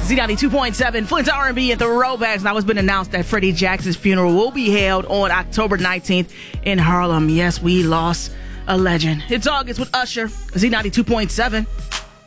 Z92.7, Flint's R&B and Throwbacks. Now it's been announced that Freddie Jackson's funeral will be held on October 19th in Harlem. Yes, we lost a legend. It's August with Usher, Z92.7.